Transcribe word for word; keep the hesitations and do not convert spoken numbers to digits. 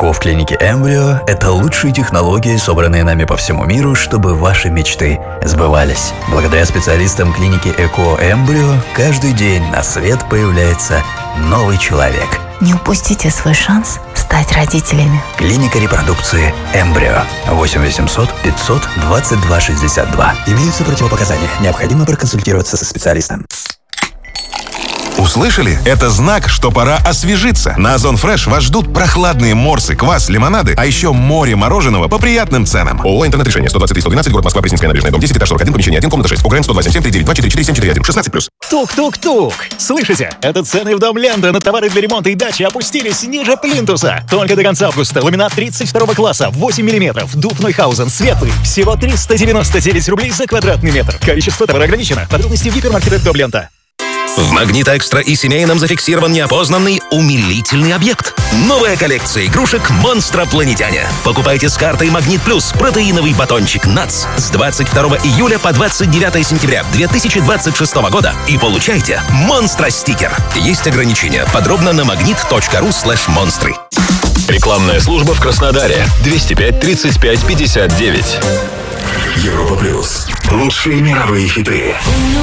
ЭКО в клинике Эмбрио – это лучшие технологии, собранные нами по всему миру, чтобы ваши мечты сбывались. Благодаря специалистам клиники ЭКО Эмбрио каждый день на свет появляется новый человек. Не упустите свой шанс стать родителями. Клиника репродукции Эмбрио. восемь восемьсот пятьсот двадцать два шестьдесят два. Имеются противопоказания. Необходимо проконсультироваться со специалистом. Услышали? Это знак, что пора освежиться. На Озон Фреш вас ждут прохладные морсы, квас, лимонады, а еще море мороженого по приятным ценам. ООО «Интернет-решение», сто двадцать три сто двенадцать, город Москва, Пресненская набережная, дом десять, этаж сорок один, помещение один, комната шесть. УГРН сто два семь семь три девять два четыре четыре семь четыре один, шестнадцать плюс. Тук-тук-тук! Слышите? Это цены в дом Лента на товары для ремонта и дачи опустились ниже плинтуса. Только до конца августа ламинат тридцать второго класса, восемь миллиметров, дуб Нойхаузен, светлый. Всего триста девяносто девять рублей за квадратный метр. Количество товара ограничено. Подробности в гипермаркетах дом Лента. В Магнит Экстра и семейном зафиксирован неопознанный умилительный объект. Новая коллекция игрушек «Монстропланетяне». Покупайте с картой «Магнит Плюс» протеиновый батончик «Натс» с двадцать второго июля по двадцать девятое сентября две тысячи двадцать шестого года и получайте «Монстро-стикер». Есть ограничения. Подробно на магнит точка ру слэш монстры. Рекламная служба в Краснодаре. двести пять тридцать пять пятьдесят девять. Европа Плюс. Лучшие мировые хиты.